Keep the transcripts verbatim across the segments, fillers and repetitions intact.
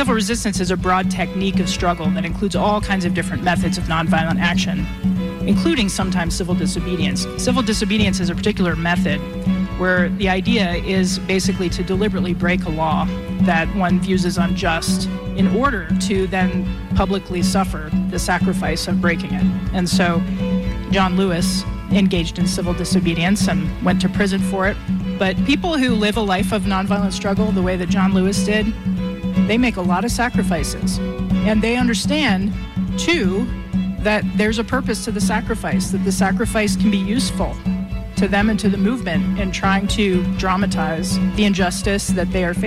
Civil resistance is a broad technique of struggle that includes all kinds of different methods of nonviolent action, including sometimes civil disobedience. Civil disobedience is a particular method where the idea is basically to deliberately break a law that one views as unjust in order to then publicly suffer the sacrifice of breaking it. And so John Lewis engaged in civil disobedience and went to prison for it. But people who live a life of nonviolent struggle the way that John Lewis did, they make a lot of sacrifices. And they understand, too, that there's a purpose to the sacrifice, that the sacrifice can be useful to them and to the movement in trying to dramatize the injustice that they are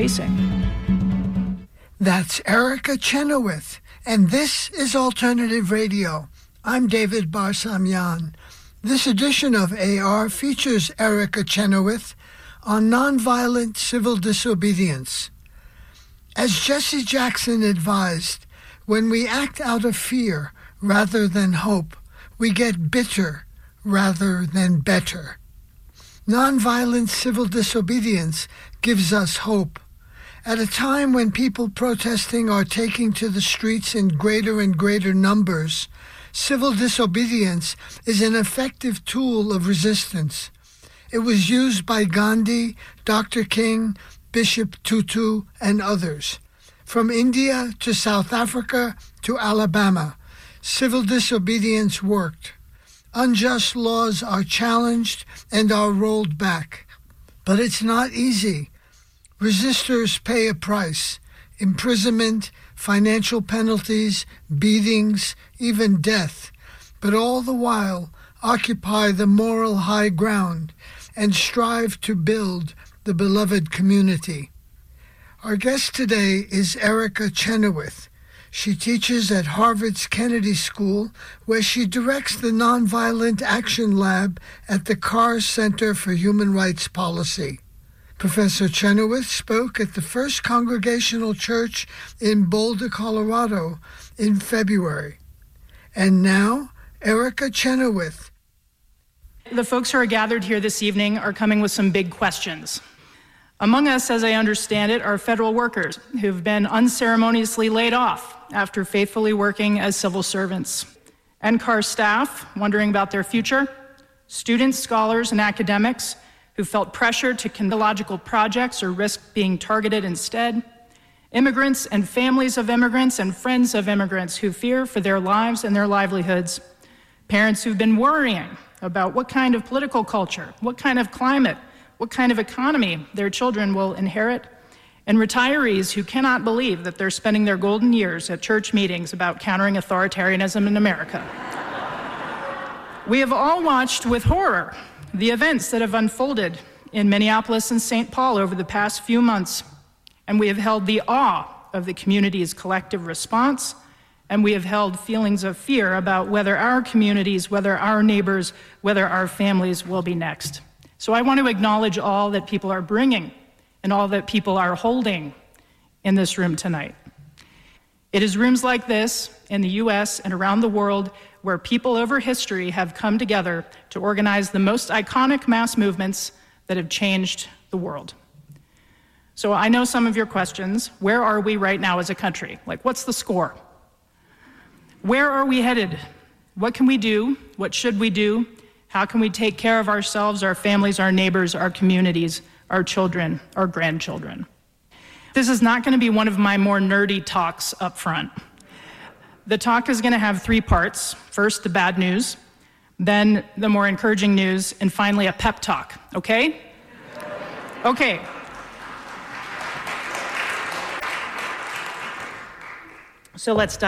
facing. That's Erica Chenoweth, and this is Alternative Radio. I'm David Barsamian. This edition of A R features Erica Chenoweth on nonviolent civil disobedience. As Jesse Jackson advised, when we act out of fear rather than hope, we get bitter rather than better. Nonviolent civil disobedience gives us hope. At a time when people protesting are taking to the streets in greater and greater numbers, civil disobedience is an effective tool of resistance. It was used by Gandhi, Doctor King, Bishop Tutu, and others. From India to South Africa to Alabama, civil disobedience worked. Unjust laws are challenged and are rolled back. But it's not easy. Resistors pay a price: imprisonment, financial penalties, beatings, even death. But all the while, occupy the moral high ground and strive to build the beloved community. Our guest today is Erica Chenoweth. She teaches at Harvard's Kennedy School, where she directs the Nonviolent Action Lab at the Carr Center for Human Rights Policy. Professor Chenoweth spoke at the First Congregational Church in Boulder, Colorado in February. And now, Erica Chenoweth. The folks who are gathered here this evening are coming with some big questions. Among us, as I understand it, are federal workers who've been unceremoniously laid off after faithfully working as civil servants. N C A R staff wondering about their future, students, scholars, and academics who felt pressure to conduct illogical projects or risk being targeted instead, immigrants and families of immigrants and friends of immigrants who fear for their lives and their livelihoods, parents who've been worrying about what kind of political culture, what kind of climate, what kind of economy their children will inherit, and retirees who cannot believe that they're spending their golden years at church meetings about countering authoritarianism in America. We have all watched with horror the events that have unfolded in Minneapolis and Saint Paul over the past few months, and we have held the awe of the community's collective response, and we have held feelings of fear about whether our communities, whether our neighbors, whether our families will be next. So I want to acknowledge all that people are bringing and all that people are holding in this room tonight. It is rooms like this in the U S and around the world where people over history have come together to organize the most iconic mass movements that have changed the world. So I know some of your questions. Where are we right now as a country? Like, what's the score? Where are we headed? What can we do? What should we do? How can we take care of ourselves, our families, our neighbors, our communities, our children, our grandchildren? This is not going to be one of my more nerdy talks up front. The talk is going to have three parts. First, the bad news, then the more encouraging news, and finally a pep talk, okay? Okay. So let's dive